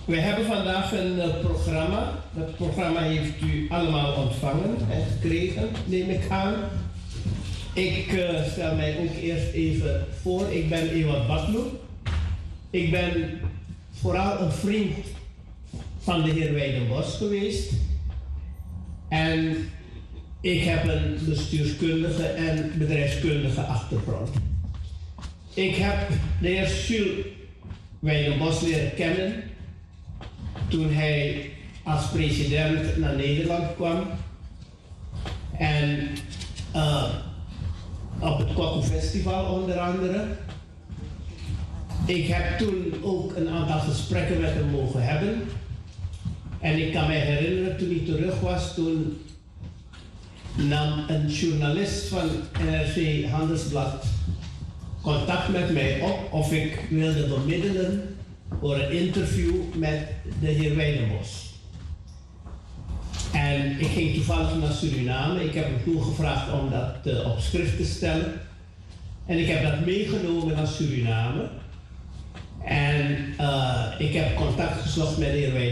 We hebben vandaag een programma. Dat programma heeft u allemaal ontvangen en gekregen, neem ik aan. Ik stel mij ook eerst even voor. Ik ben Ewald Batloe. Ik ben vooral een vriend van de heer Weidenbos geweest. En ik heb een bestuurskundige en bedrijfskundige achtergrond. Ik heb de heer Jules Weidenbos leren kennen toen hij als president naar Nederland kwam. En op het Kokko Festival onder andere. Ik heb toen ook een aantal gesprekken met hem mogen hebben. En ik kan me herinneren, toen hij terug was, toen nam een journalist van NRC Handelsblad contact met mij op of ik wilde bemiddelen voor een interview met de heer Weidenbos. En ik ging toevallig naar Suriname. Ik heb hem toen gevraagd om dat op schrift te stellen. En ik heb dat meegenomen naar Suriname. En ik heb contact gezocht met de heer Weidenbos.